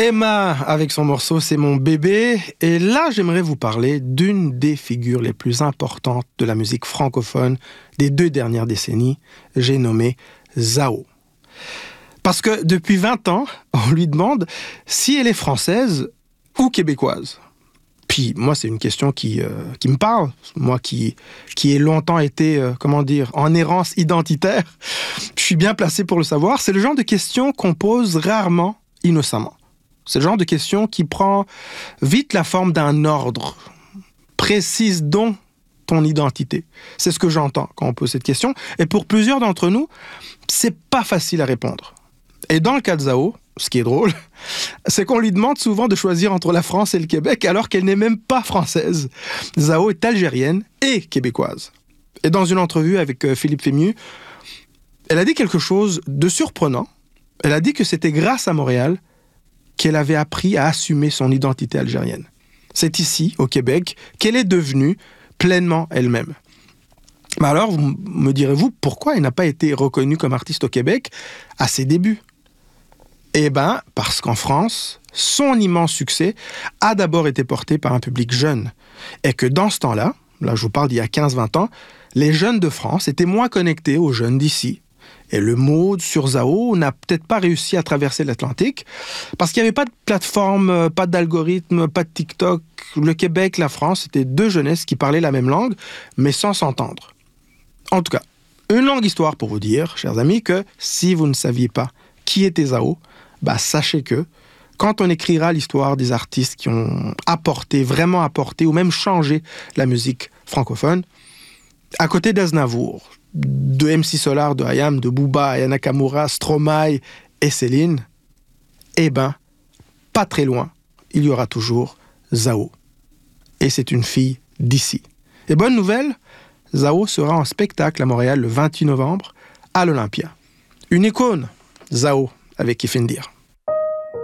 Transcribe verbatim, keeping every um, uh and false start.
Emma, avec son morceau C'est mon bébé. Et là, j'aimerais vous parler d'une des figures les plus importantes de la musique francophone des deux dernières décennies. J'ai nommé Zao. Parce que depuis vingt ans, on lui demande si elle est française ou québécoise. Puis moi, c'est une question qui, euh, qui me parle. Moi qui, qui ai longtemps été, euh, comment dire, en errance identitaire, je suis bien placé pour le savoir. C'est le genre de question qu'on pose rarement innocemment. C'est le genre de question qui prend vite la forme d'un ordre. Précise donc ton identité. C'est ce que j'entends quand on pose cette question. Et pour plusieurs d'entre nous, c'est pas facile à répondre. Et dans le cas de Zao, ce qui est drôle, c'est qu'on lui demande souvent de choisir entre la France et le Québec, alors qu'elle n'est même pas française. Zao est algérienne et québécoise. Et dans une entrevue avec Philippe Fémieux, elle a dit quelque chose de surprenant. Elle a dit que c'était grâce à Montréal qu'elle avait appris à assumer son identité algérienne. C'est ici, au Québec, qu'elle est devenue pleinement elle-même. Mais alors, vous me direz-vous, pourquoi elle n'a pas été reconnue comme artiste au Québec à ses débuts ? Eh bien, parce qu'en France, son immense succès a d'abord été porté par un public jeune. Et que dans ce temps-là, là je vous parle d'il y a quinze vingt ans, les jeunes de France étaient moins connectés aux jeunes d'ici. Et le mot sur Zao n'a peut-être pas réussi à traverser l'Atlantique parce qu'il n'y avait pas de plateforme, pas d'algorithme, pas de TikTok. Le Québec, la France, c'était deux jeunesses qui parlaient la même langue, mais sans s'entendre. En tout cas, une longue histoire pour vous dire, chers amis, que si vous ne saviez pas qui était Zao, bah sachez que quand on écrira l'histoire des artistes qui ont apporté, vraiment apporté ou même changé la musique francophone, à côté d'Aznavour, de M C Solar, de I A M, de Booba, Aya Nakamura, Stromae et Céline, eh ben, pas très loin, il y aura toujours Zao. Et c'est une fille d'ici. Et bonne nouvelle, Zao sera en spectacle à Montréal le vingt-huit novembre à l'Olympia. Une icône, Zao, avec Ifendir.